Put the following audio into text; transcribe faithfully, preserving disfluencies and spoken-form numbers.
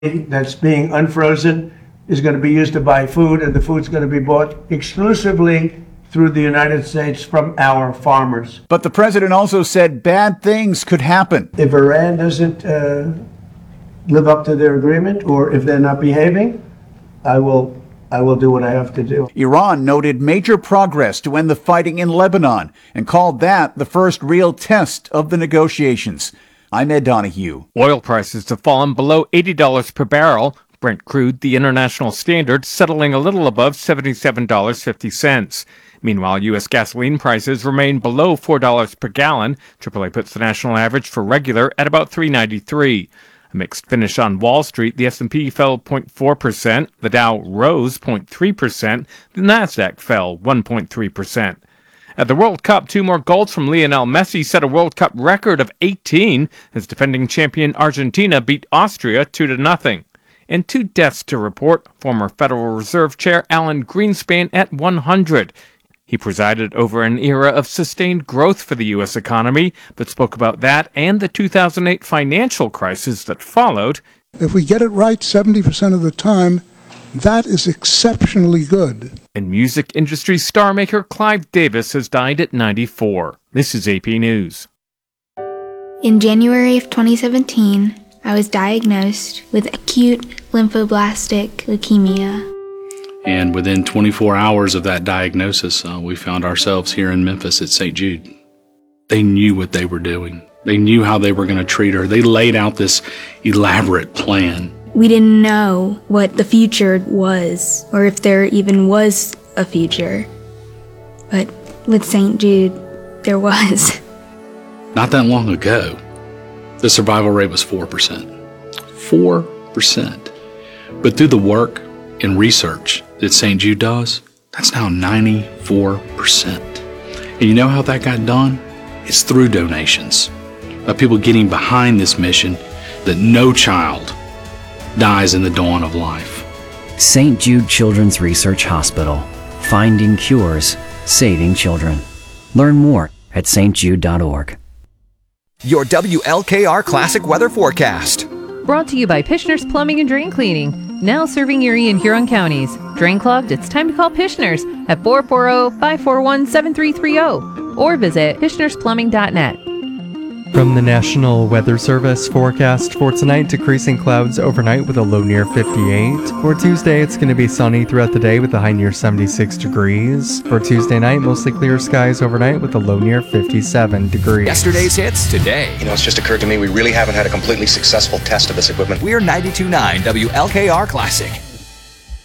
that's being unfrozen is going to be used to buy food, and the food's going to be bought exclusively through the United States from our farmers. But the president also said bad things could happen. If Iran doesn't uh, live up to their agreement, or if they're not behaving, I will I will do what I have to do. Iran noted major progress to end the fighting in Lebanon and called that the first real test of the negotiations. I'm Ed Donahue. Oil prices have fallen below eighty dollars per barrel. Brent crude, the international standard, settling a little above seventy-seven dollars and fifty cents. Meanwhile, U S gasoline prices remain below four dollars per gallon. triple A puts the national average for regular at about three dollars and ninety-three cents. A mixed finish on Wall Street. The S and P fell zero point four percent. The Dow rose zero point three percent. The Nasdaq fell one point three percent. At the World Cup, two more goals from Lionel Messi set a World Cup record of eighteen as defending champion Argentina beat Austria two to nothing. And two deaths to report. Former Federal Reserve Chair Alan Greenspan at one hundred. He presided over an era of sustained growth for the U S economy, but spoke about that and the two thousand eight financial crisis that followed. If we get it right seventy percent of the time, that is exceptionally good. And music industry star maker Clive Davis has died at ninety-four. This is A P News. In January of twenty seventeen, I was diagnosed with acute lymphoblastic leukemia. And within twenty-four hours of that diagnosis, uh, we found ourselves here in Memphis at Saint Jude. They knew what they were doing. They knew how they were going to treat her. They laid out this elaborate plan. We didn't know what the future was, or if there even was a future. But with Saint Jude, there was. Not that long ago, the survival rate was four percent. four percent. But through the work and research that Saint Jude does, that's now ninety-four percent. And you know how that got done? It's through donations of people getting behind this mission that no child dies in the dawn of life. Saint Jude Children's Research Hospital. Finding cures, saving children. Learn more at s t jude dot org. Your W L K R Classic Weather Forecast. Brought to you by Pishner's Plumbing and Drain Cleaning. Now serving Erie and Huron counties. Drain clogged? It's time to call Pishner's at four four zero, five four one, seven three three zero or visit pishners plumbing dot net. From the National Weather Service forecast for tonight, decreasing clouds overnight with a low near fifty-eight. For Tuesday, it's going to be sunny throughout the day with a high near seventy-six degrees. For Tuesday night, mostly clear skies overnight with a low near fifty-seven degrees. Yesterday's hits today. You know, it's just occurred to me we really haven't had a completely successful test of this equipment. We're ninety-two point nine W L K R Classic.